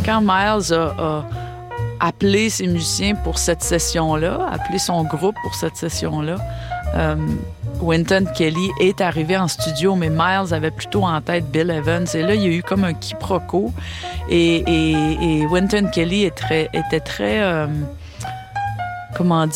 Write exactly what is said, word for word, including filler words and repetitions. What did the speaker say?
quand Miles a, a appelé ses musiciens pour cette session-là, appelé son groupe pour cette session-là, euh, Wynton Kelly est arrivé en studio, mais Miles avait plutôt en tête Bill Evans. Et là, il y a eu comme un quiproquo. Et, et, et Wynton Kelly est très, était très... Euh, comment dire?